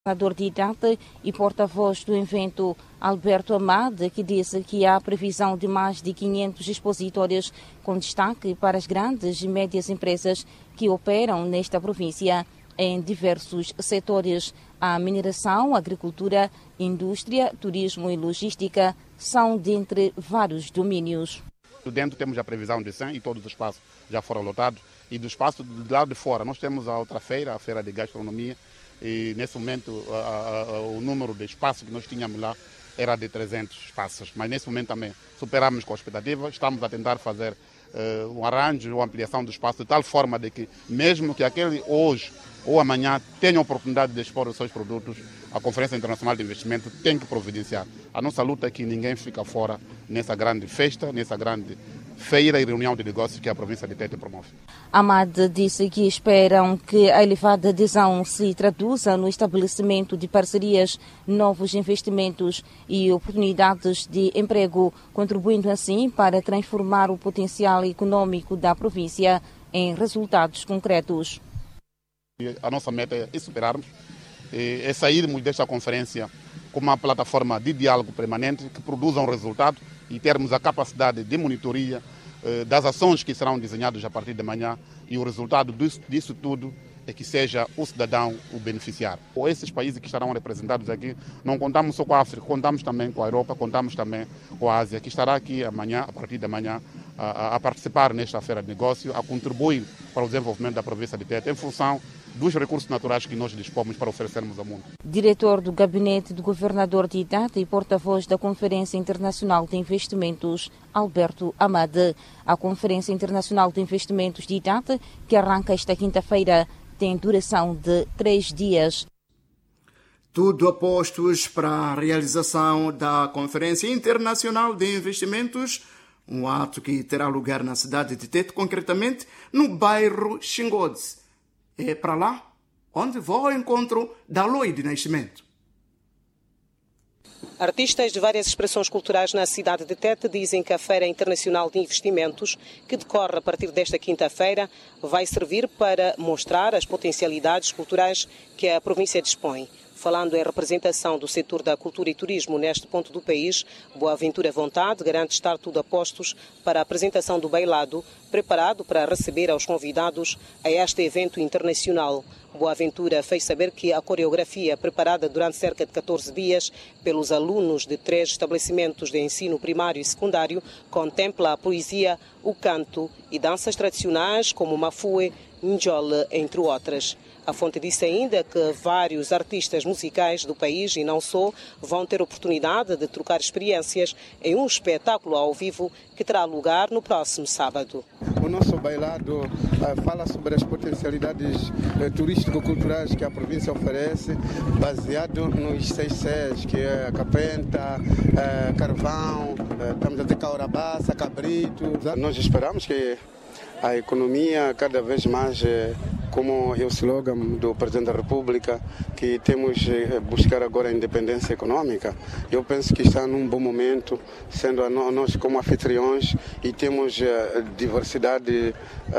governador de Idade e porta-voz do evento, Alberto Amade, que disse que há previsão de mais de 500 expositores, com destaque para as grandes e médias empresas que operam nesta província em diversos setores. A mineração, agricultura, indústria, turismo e logística são dentre vários domínios. Dentro temos a previsão de 100 e todos os espaços já foram lotados. E do espaço do lado de fora, nós temos a outra feira, a feira de gastronomia, e nesse momento o número de espaços que nós tínhamos lá era de 300 espaços. Mas nesse momento também superamos com a expectativa, estamos a tentar fazer um arranjo, uma ampliação do espaço, de tal forma de que mesmo que aquele hoje ou amanhã tenha a oportunidade de expor os seus produtos, a Conferência Internacional de Investimento tem que providenciar. A nossa luta é que ninguém fica fora nessa grande festa, nessa grande feira e reunião de negócios que a província de Tete promove. Amade disse que esperam que a elevada adesão se traduza no estabelecimento de parcerias, novos investimentos e oportunidades de emprego, contribuindo assim para transformar o potencial econômico da província em resultados concretos. A nossa meta é superarmos, é sairmos desta conferência com uma plataforma de diálogo permanente que produza um resultado e termos a capacidade de monitoria das ações que serão desenhadas a partir de amanhã, e o resultado disso tudo é que seja o cidadão o beneficiário. Esses países que estarão representados aqui, não contamos só com a África, contamos também com a Europa, contamos também com a Ásia, que estará aqui amanhã, a partir de amanhã, a participar nesta feira de negócio, a contribuir para o desenvolvimento da província de Tete, em função dos recursos naturais que nós dispomos para oferecermos ao mundo. Diretor do Gabinete do Governador de Idade e porta-voz da Conferência Internacional de Investimentos, Alberto Amade. A Conferência Internacional de Investimentos de Idade, que arranca esta quinta-feira, tem duração de 3 dias. Tudo a postos para a realização da Conferência Internacional de Investimentos, um ato que terá lugar na cidade de Tete, concretamente no bairro Xingodze. É para lá onde vou ao encontro da Loi de Nascimento. Artistas de várias expressões culturais na cidade de Tete dizem que a Feira Internacional de Investimentos, que decorre a partir desta quinta-feira, vai servir para mostrar as potencialidades culturais que a província dispõe. Falando em representação do setor da cultura e turismo neste ponto do país, Boaventura Vontade garante estar tudo a postos para a apresentação do bailado, preparado para receber aos convidados a este evento internacional. Boaventura fez saber que a coreografia, preparada durante cerca de 14 dias pelos alunos de 3 estabelecimentos de ensino primário e secundário, contempla a poesia, o canto e danças tradicionais como mafue, njole, entre outras. A fonte disse ainda que vários artistas musicais do país e não só vão ter oportunidade de trocar experiências em um espetáculo ao vivo que terá lugar no próximo sábado. O nosso bailado fala sobre as potencialidades turístico-culturais que a província oferece, baseado nos 6 Cs, que é a Capenta, Carvão, estamos a ter Caurabaça, Cabrito. Nós esperamos que a economia cada vez mais, como é o slogan do Presidente da República, que temos buscar agora a independência econômica. Eu penso que está num bom momento, sendo nós como anfitriões, e temos diversidade,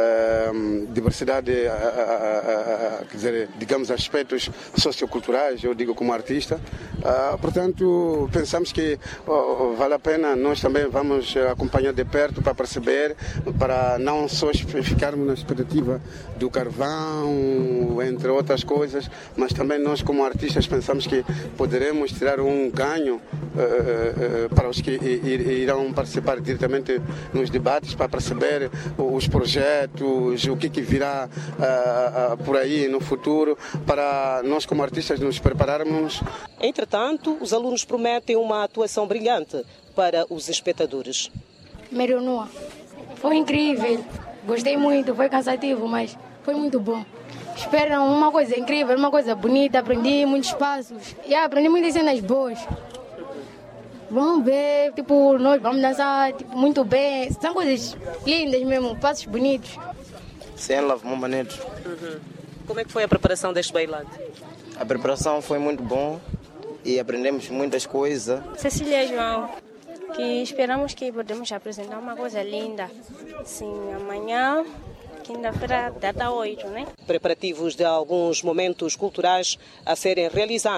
quer dizer, digamos, aspectos socioculturais, eu digo como artista. Portanto, pensamos que vale a pena, nós também vamos acompanhar de perto para perceber, para não só ficarmos na expectativa do carvão, entre outras coisas, mas também nós como artistas pensamos que poderemos tirar um ganho para os que irão participar diretamente nos debates, para perceber os projetos, o que virá por aí no futuro, para nós como artistas nos prepararmos. Entretanto, os alunos prometem uma atuação brilhante para os espectadores. Merionua, foi incrível. Gostei muito, foi cansativo, mas foi muito bom. Espero uma coisa incrível, uma coisa bonita, aprendi muitos passos e aprendi muitas cenas boas. Vamos ver, nós vamos dançar muito bem, são coisas lindas mesmo, passos bonitos. Sem love, muito bonito. Como é que foi a preparação deste bailado? A preparação foi muito bom e aprendemos muitas coisas. Cecília João, que esperamos que podemos apresentar uma coisa linda. Sim, amanhã, quinta-feira, data 8, né? Preparativos de alguns momentos culturais a serem realizados